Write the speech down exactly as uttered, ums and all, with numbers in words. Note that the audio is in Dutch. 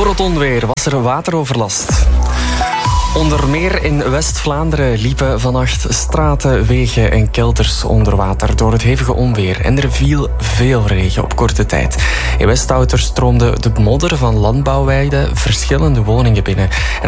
Door het onweer was er wateroverlast. Onder meer in West-Vlaanderen liepen vannacht straten, wegen en kelders onder water door het hevige onweer. En er viel veel regen op korte tijd. In Westouter stroomde de modder van landbouwweiden verschillende woningen binnen.